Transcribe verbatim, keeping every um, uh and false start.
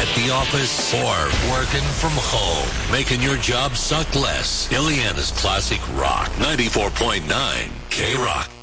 at the office, or working from home, making your job suck less. Ileana's Classic Rock, ninety-four point nine K-Rock.